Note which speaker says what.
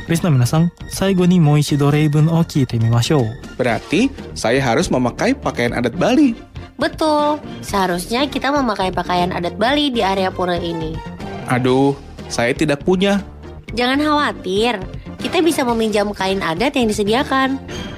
Speaker 1: リスナーの皆さん、最後にもう一度例文を聞いてみましょう。
Speaker 2: Berarti saya harus memakai pakaian adat Bali.
Speaker 3: Betul, seharusnya kita memakai pakaian adat Bali di area pura ini.
Speaker 2: Aduh, saya tidak punya.
Speaker 3: Jangan khawatir, kita bisa meminjam kain adat yang disediakan.